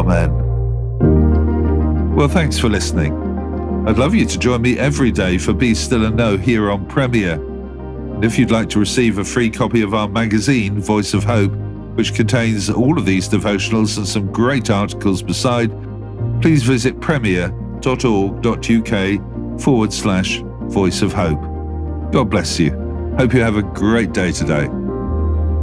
Amen. Well, thanks for listening. I'd love you to join me every day for Be Still and Know here on Premier. And if you'd like to receive a free copy of our magazine, Voice of Hope, which contains all of these devotionals and some great articles beside, please visit premier.org.uk/Voice of Hope. God bless you. Hope you have a great day today.